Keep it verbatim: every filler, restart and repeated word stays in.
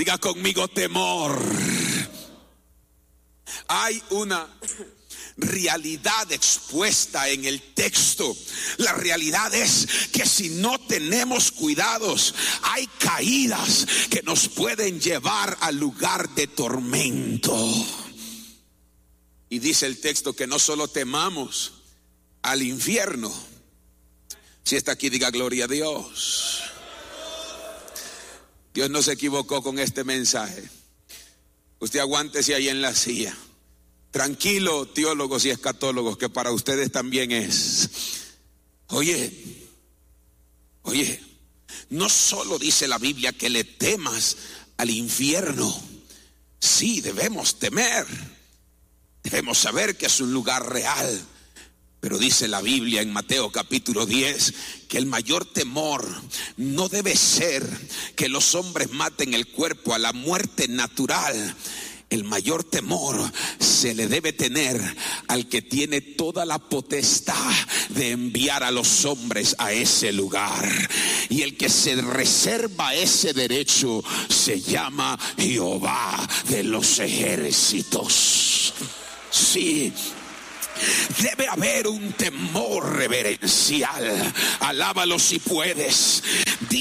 Diga conmigo temor. Hay una realidad expuesta en el texto. La realidad es que si no tenemos cuidados, hay caídas que nos pueden llevar al lugar de tormento. Y dice el texto que no solo temamos al infierno. Si está aquí, diga gloria a Dios. Dios no se equivocó con este mensaje. Usted aguántese ahí en la silla. Tranquilo, teólogos y escatólogos, que para ustedes también es. Oye, oye, no solo dice la Biblia que le temas al infierno. Sí, debemos temer. Debemos saber que es un lugar real. Pero dice la Biblia en Mateo capítulo diez que el mayor temor no debe ser que los hombres maten el cuerpo a la muerte natural. El mayor temor se le debe tener al que tiene toda la potestad de enviar a los hombres a ese lugar. Y el que se reserva ese derecho se llama Jehová de los ejércitos. Sí. Debe haber un temor reverencial. Alábalo si puedes.